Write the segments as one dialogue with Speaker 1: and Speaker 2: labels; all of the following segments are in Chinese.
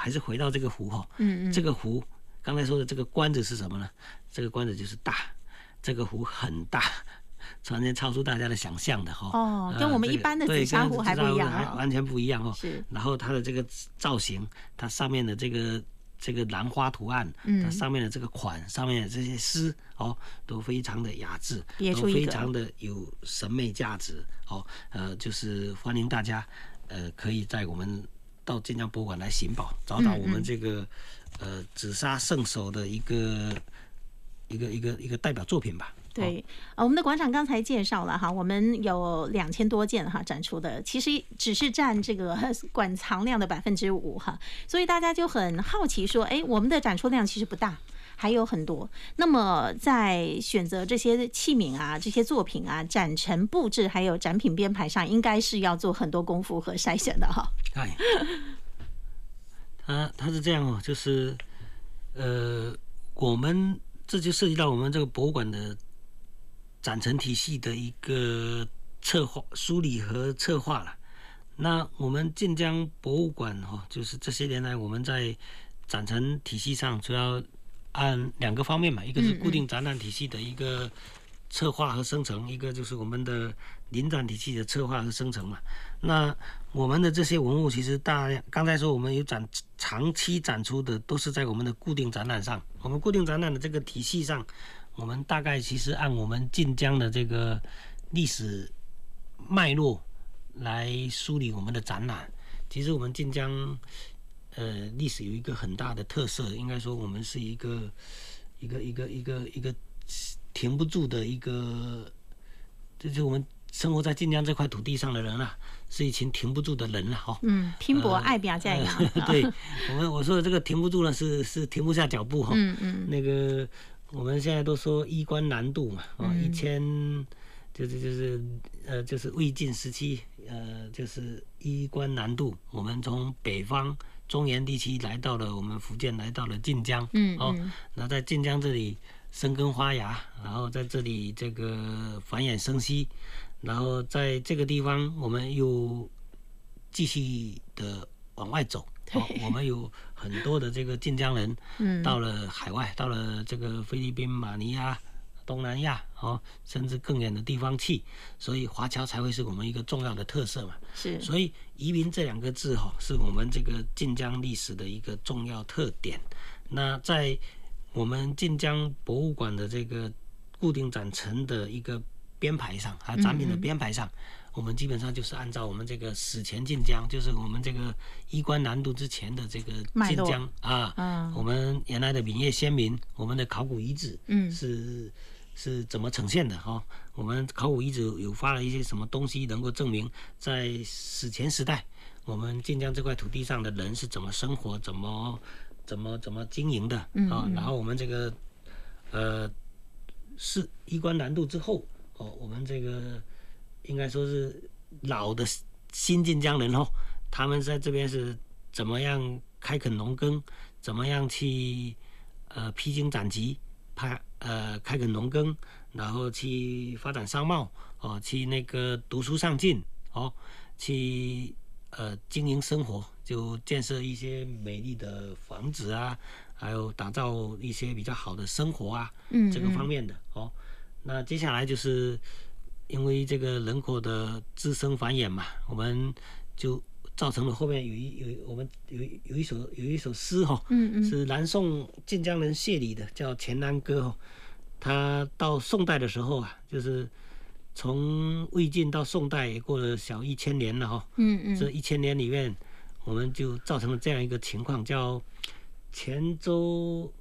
Speaker 1: 还是回到这个湖哈。这个湖刚才说的这个关子是什么呢？这个关子就是大，这个湖很大。完全超出大家的想象的哈，
Speaker 2: 跟我们一般的紫砂壶还不一样，
Speaker 1: 完全不一样哦。
Speaker 2: 是，
Speaker 1: 然后它的这个造型，它上面的这个兰花图案，它上面的这个款，上面的这些诗都非常的雅致，都非常的有审美价值哦。就是欢迎大家可以在我们到晋江博物馆来寻宝，找找我们这个紫砂圣手的一个代表作品吧。
Speaker 2: 对，我们的馆长刚才介绍了哈，我们有2000多件哈展出的，其实只是占这个馆藏量的5%哈，所以大家就很好奇说，我们的展出量其实不大，还有很多。那么在选择这些器皿啊、这些作品啊、展陈布置还有展品编排上，应该是要做很多功夫和筛选的哈。
Speaker 1: 它是这样哦，就是我们这就涉及到我们这个博物馆的展陈体系的一个策划、梳理和策划了。那我们晋江博物馆就是这些年来我们在展陈体系上主要按2个方面嘛，一个是固定展览体系的一个策划和生成，一个就是我们的临展体系的策划和生成嘛。那我们的这些文物其实刚才说我们有长期展出的都是在我们的固定展览上，我们固定展览的这个体系上，我们大概其实按我们晋江的这个历史脉络来梳理我们的展览。其实我们晋江历史有一个很大的特色，应该说我们是一个停不住的一个，就是我们生活在晋江这块土地上的人啊，是一群停不住的人了哈。
Speaker 2: 拼搏爱表这样。
Speaker 1: 对，我说的这个停不住呢，是停不下脚步哈。那个我们现在都说衣冠南渡嘛，1000就是魏晋时期，就是衣冠南渡，我们从北方中原地区来到了我们福建，来到了晋江。那在晋江这里生根发芽，然后在这里这个繁衍生息，然后在这个地方我们又继续的往外走。我们有很多的这个晋江人到了海外，到了这个菲律宾、马尼亚、东南亚甚至更远的地方去，所以华侨才会是我们一个重要的特色嘛。
Speaker 2: 是，
Speaker 1: 所以移民这2个字是我们这个晋江历史的一个重要特点。那在我们晋江博物馆的这个固定展陈的一个编排上，还有展品的编排上，我们基本上就是按照我们这个史前晋江，就是我们这个衣冠南渡之前的这个晋江我们原来的闽粤先民，我们的考古遗址是怎么呈现的我们考古遗址有发了一些什么东西能够证明在史前时代我们晋江这块土地上的人是怎么生活，怎么经营的然后我们这个是衣冠南渡之后我们这个应该说是老的新晋江人他们在这边是怎么样开垦农耕，怎么样去披荆斩棘，开垦农耕，然后去发展商贸去那个读书上进去经营生活，就建设一些美丽的房子啊，还有打造一些比较好的生活啊，这个方面的那接下来就是因为这个人口的滋生繁衍嘛，我们就造成了后面我们有一首诗是南宋晋江人谢礼的，叫《前南歌》他到宋代的时候就是从魏晋到宋代也过了小1000年了这1000年里面，我们就造成了这样一个情况，叫黔州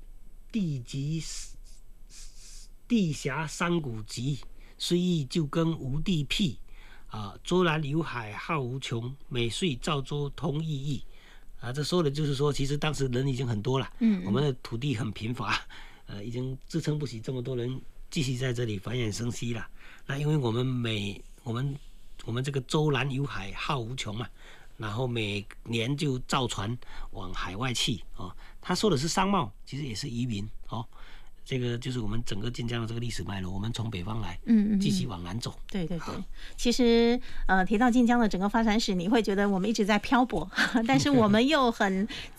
Speaker 1: 地狭山谷急，虽易旧耕无地辟周南有海浩无穷，每岁造舟通异义这说的就是说，其实当时人已经很多了，我们的土地很贫乏已经支撑不起这么多人继续在这里繁衍生息了。那因为我们这个周南有海浩无穷嘛，然后每年就造船往海外去他说的是商贸，其实也是移民这个就是我们整个晋江的这个历史脉络，我们从北方来，继续往南走。
Speaker 2: 对对对，其实提到晋江的整个发展史，你会觉得我们一直在漂泊，但是我们又很